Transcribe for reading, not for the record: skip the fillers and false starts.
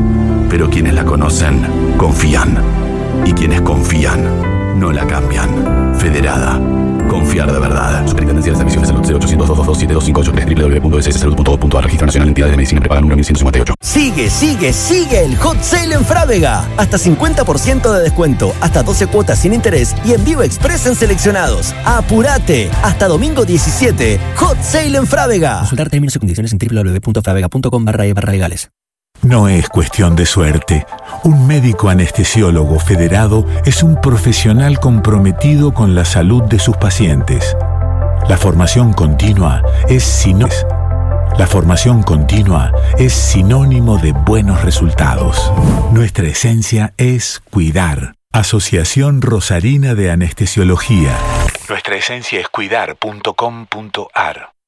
Federada. Pero quienes la conocen, confían. Y quienes confían, no la cambian. Federada. Confiar de verdad. Superintendencia de Servicios de Salud 0800-222-7258 www.sssalud.gov.ar. Registro Nacional de Entidades de Medicina Prepaga número 1158. Sigue el Hot Sale en Frávega. Hasta 50% de descuento, hasta 12 cuotas sin interés y envío express en seleccionados. ¡Apurate! Hasta domingo 17, Hot Sale en Frávega. Consultar términos y condiciones en www.fravega.com/legales. No es cuestión de suerte. Un médico anestesiólogo federado es un profesional comprometido con la salud de sus pacientes. La formación continua es sinónimo de buenos resultados. Nuestra esencia es cuidar. Asociación Rosarina de Anestesiología. Nuestra esencia es cuidar.com.ar.